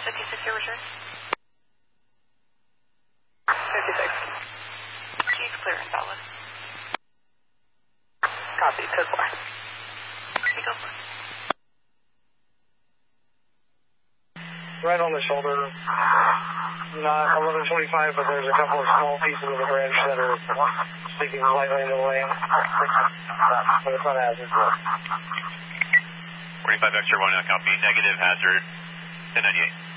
Call 56, your return. 56. Keys clear and solid. Copy, code 4. Okay, go for it. Right on the shoulder. Not 1125, but there's a couple of small pieces of the branch that are sticking slightly into the lane. But it's not hazard. 45 extra 1, copy. Negative hazard 1098.